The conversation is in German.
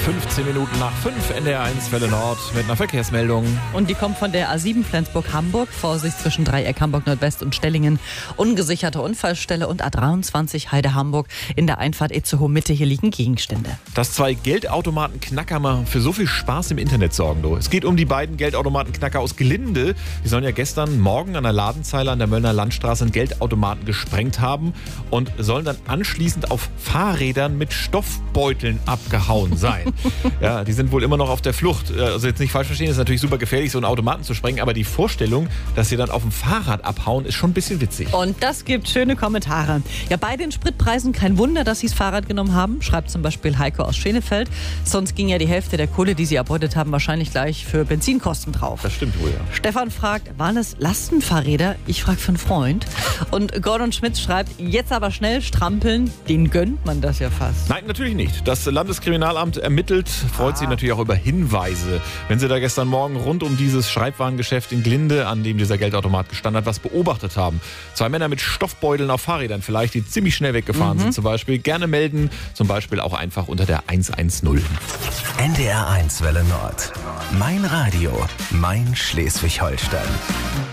15 Minuten nach 5 NDR1 Welle Nord mit einer Verkehrsmeldung. Und die kommt von der A7 Flensburg-Hamburg. Vorsicht zwischen Dreieck Hamburg Nordwest und Stellingen. Ungesicherte Unfallstelle und A23 Heide-Hamburg in der Einfahrt Itzehoe Mitte. Hier liegen Gegenstände. Dass 2 Geldautomaten-Knacker mal für so viel Spaß im Internet sorgen. Du. Es geht um die beiden Geldautomaten-Knacker aus Glinde. Die sollen ja gestern Morgen an der Ladenzeile an der Möllner Landstraße einen Geldautomaten gesprengt haben und sollen dann anschließend auf Fahrrädern mit Stoffbeuteln abgehauen sein. Ja, die sind wohl immer noch auf der Flucht. Also jetzt nicht falsch verstehen, ist natürlich super gefährlich, so einen Automaten zu sprengen, aber die Vorstellung, dass sie dann auf dem Fahrrad abhauen, ist schon ein bisschen witzig. Und das gibt schöne Kommentare. Ja, bei den Spritpreisen kein Wunder, dass sie das Fahrrad genommen haben, schreibt zum Beispiel Heiko aus Schenefeld. Sonst ging ja die Hälfte der Kohle, die sie erbeutet haben, wahrscheinlich gleich für Benzinkosten drauf. Das stimmt wohl, ja. Stefan fragt, waren es Lastenfahrräder? Ich frage für einen Freund. Und Gordon Schmitz schreibt, jetzt aber schnell strampeln, den gönnt man das ja fast. Nein, natürlich nicht. Das Landeskriminalamt ermittelt, freut sich natürlich auch über Hinweise. Wenn Sie da gestern Morgen rund um dieses Schreibwarengeschäft in Glinde, an dem dieser Geldautomat gestanden hat, was beobachtet haben. 2 Männer mit Stoffbeuteln auf Fahrrädern vielleicht, die ziemlich schnell weggefahren sind zum Beispiel. Gerne melden, zum Beispiel auch einfach unter der 110. NDR1 Welle Nord. Mein Radio, mein Schleswig-Holstein.